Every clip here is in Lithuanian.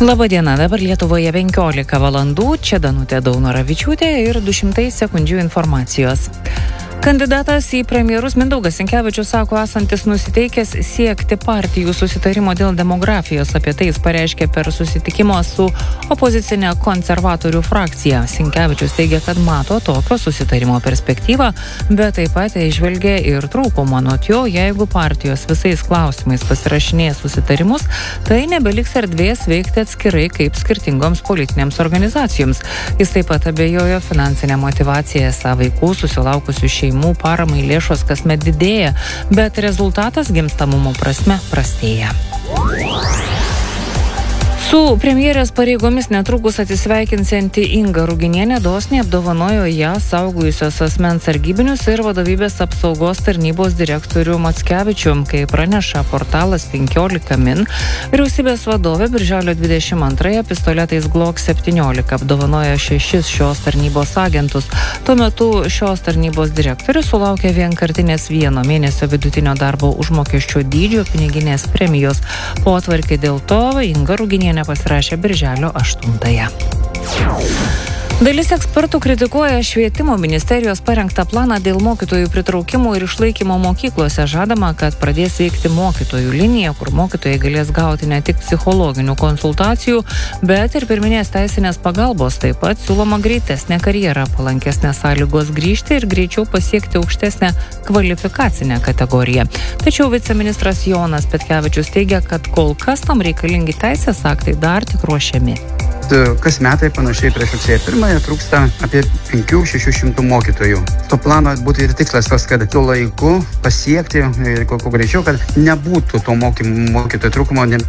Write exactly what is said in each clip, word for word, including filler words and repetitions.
Labadiena, dabar Lietuvoje penkiolika valandų, čia Danutė Daunoravičiūtė ir du šimtai sekundžių informacijos. Kandidatas į premjerus Mindaugas Sinkevičius sako esantis nusiteikęs siekti partijų susitarimo dėl demografijos. Apie tai jis pareiškė per susitikimą su opozicinė konservatorių frakcija. Sinkevičius teigia, kad mato tokio susitarimo perspektyvą, bet taip pat išvelgia ir trūkumą. Anot jo, jeigu partijos visais klausimais pasirašinės susitarimus, tai nebeliks erdvės veikti atskirai kaip skirtingoms politinėms organizacijoms. Jis taip pat abejojo finansinę motyvaciją esą vaikų susilaukusių šeimų. Paramai lėšos kasmet didėja, bet rezultatas gimstamumo prasme prastėja. Su premjerės pareigomis netrukus atsisveikinsianti Inga Ruginienė dosniai apdovanojo ją saugojusios asmens sargybinius ir vadovybės apsaugos tarnybos direktorių Mackevičių. Kai praneša portalas penkiolika min, vyriausybės vadovė birželio dvidešimt antrąją pistoletais Glock septyniolika apdovanojo šešis šios tarnybos agentus. Tuo metu šios tarnybos direktorius sulaukė vienkartinės vieno mėnesio vidutinio darbo užmokesčio dydžio piniginės premijos. Potvarkį dėl to Inga Ruginienė pasirašė birželio aštuntąją. Dalis ekspertų kritikuoja švietimo ministerijos parengtą planą dėl mokytojų pritraukimo ir išlaikymo mokyklose. Žadama, kad pradės veikti mokytojų linija, kur mokytojai galės gauti ne tik psichologinių konsultacijų, bet ir pirminės teisinės pagalbos. Taip pat siūloma greitesnė karjera, palankesnės sąlygos grįžti ir greičiau pasiekti aukštesnę kvalifikacinę kategoriją. Tačiau viceministras Jonas Petkevičius teigia, kad kol kas tam reikalingi teisės aktai dar tik ruošiami. Kas metai panašiai prieš rugsėjo pirmąją trūksta apie penkių šešių šimtų mokytojų. To plano būtų ir tikslas tas, kad tuo laiku pasiekti kuo greičiau, kad nebūtų to mokymų mokytojų trūkumo. Ne...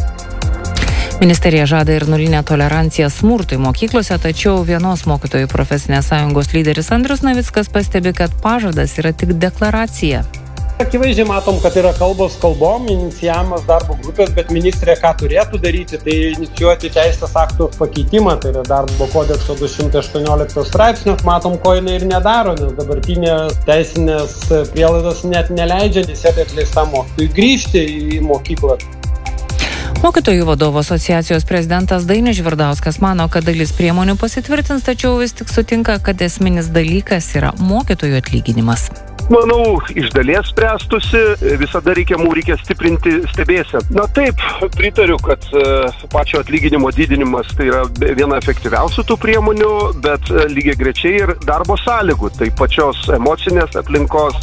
Ministerija žada ir nulinę toleranciją smurtui mokyklose, tačiau vienos mokytojų profesinės sąjungos lyderis Andrius Navickas pastebi, kad pažadas yra tik deklaracija. Akivaizdžiai matom, kad yra kalbos kalbom, inicijavimas darbo grupės, bet ministrė ką turėtų daryti, tai inicijuoti teisės aktų pakeitimą, tai yra darbo kodekso du šimtai aštuoniolikto straipsnio. Matom, ko jinai ir nedaro, nes dabartinė teisinės prielaidos net neleidžia teisėtai atleistam mokytojui grįžti į mokyklą. Mokytojų vadovų asociacijos prezidentas Dainius Žvirdauskas mano, kad dalis priemonių pasitvirtins, tačiau vis tik sutinka, kad esminis dalykas yra mokytojų atlyginimas. Manau, iš dalies spręstusi, visada reikiamų reikia stiprinti stebėseną. Na taip, pritariu, kad pačio atlyginimo didinimas tai yra viena efektyviausių tų priemonių, bet lygiai grečiai ir darbo sąlygų, tai pačios emocinės aplinkos.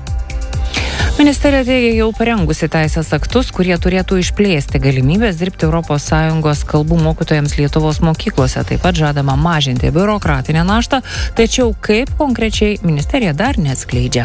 Ministerija teigia jau parengusi teisės aktus, kurie turėtų išplėsti galimybės dirbti Europos Sąjungos kalbų mokytojams Lietuvos mokyklose. Taip pat žadama mažinti biurokratinę naštą, tačiau kaip konkrečiai ministerija dar neatskleidžia.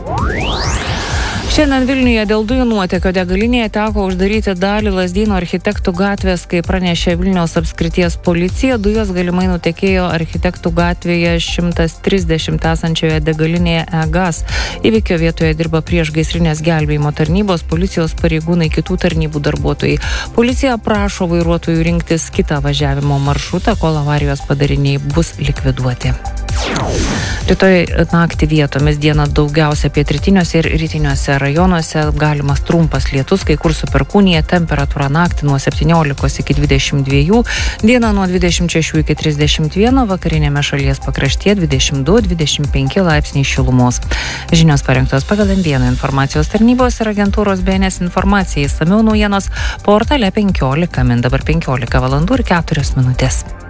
Šiandien Vilniuje dėl dujų nuotėkio degalinėje teko uždaryti dalį Lazdynų architektų gatvės, kai pranešė Vilniaus apskrities policija. Dujos galimai nutekėjo architektų gatvėje šimtas trisdešimt esančioje degalinėje E-Gas. Įvykio vietoje dirba priešgaisrinės gelbėjimo tarnybos, policijos pareigūnai, kitų tarnybų darbuotojai. Policija prašo vairuotojų rinktis kitą važiavimo maršrutą, kol avarijos padariniai bus likviduoti. Rytoj naktį vietomis dieną daugiausia pietrytiniuose ir rytiniuose rajonuose galimas trumpas lietus, kai kur su perkūnija, temperatūra naktį nuo septyniolikos iki dvidešimt dviejų, dieną nuo dvidešimt šešių iki trisdešimt vieno, vakarinėme šalies pakraštyje dvidešimt du dvidešimt penki laipsniai šilumos. Žinios parengtos pagal M vieną informacijos tarnybos ir agentūros B N S informacija. Išsamiau naujienos portale penkiolika min, dabar penkiolika valandų ir keturios minutės.